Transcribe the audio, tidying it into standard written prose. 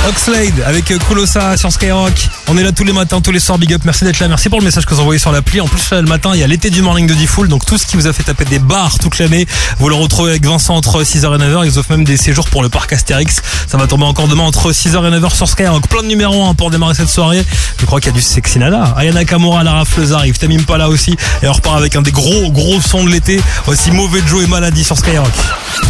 Oxlade avec Colossa sur Skyrock. On est là tous les matins, tous les soirs, big up, merci d'être là, merci pour le message que vous envoyez sur l'appli. En plus le matin il y a l'été du morning de Diffoul, donc tout ce qui vous a fait taper des barres toute l'année, vous le retrouvez avec Vincent entre 6h et 9h. Ils offrent même des séjours pour le parc Astérix. Ça va tomber encore demain entre 6h et 9h sur Skyrock. Plein de numéros 1 pour démarrer cette soirée. Je crois qu'il y a du Sexy Nada, Ayana Kamura, Lara Fleuze arrive, Tamim Pala aussi. Et on repart avec un des gros sons de l'été, aussi Mauvais Joe et Maladie sur Skyrock.